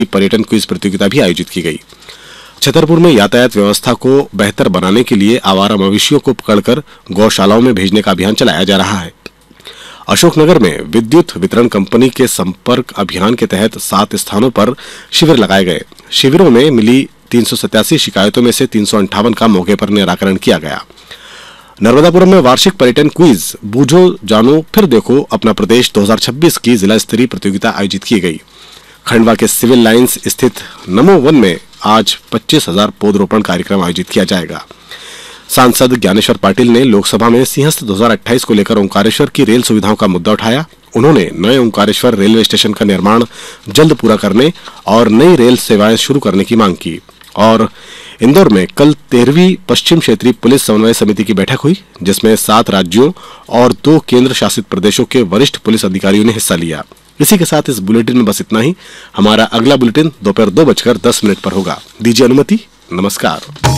पर्यटन क्विज प्रतियोगिता भी आयोजित की गई। छतरपुर में यातायात व्यवस्था को बेहतर बनाने के लिए आवारा मवेशियों को पकड़कर गौशालाओं में भेजने का अभियान चलाया जा रहा है। अशोकनगर में विद्युत वितरण कंपनी के संपर्क अभियान के तहत 7 स्थानों पर शिविर लगाए गए। शिविरों में मिली 387 शिकायतों में से 358 का मौके पर निराकरण किया गया। नर्मदापुरम में वार्षिक पर्यटन क्विज बूझो जानो फिर देखो अपना प्रदेश 2026 की जिला स्तरीय प्रतियोगिता आयोजित की गई। खंडवा के सिविल लाइंस स्थित नमो वन में आज 25,000 पौधरोपण कार्यक्रम आयोजित किया जाएगा। सांसद ज्ञानेश्वर पाटिल ने लोकसभा में सिंहस्थ 2028 को लेकर ओंकारेश्वर की रेल सुविधाओं का मुद्दा उठाया। उन्होंने नए ओंकारेश्वर रेलवे स्टेशन का निर्माण जल्द पूरा करने और नई रेल सेवाएं शुरू करने की मांग की। और इंदौर में कल 13वीं पश्चिम क्षेत्रीय पुलिस समन्वय समिति की बैठक हुई, जिसमें 7 राज्यों और 2 केंद्र शासित प्रदेशों के वरिष्ठ पुलिस अधिकारियों ने हिस्सा लिया। इसी के साथ इस बुलेटिन में बस इतना ही। हमारा अगला बुलेटिन दोपहर 2:10 पर होगा। दीजिए अनुमति। नमस्कार।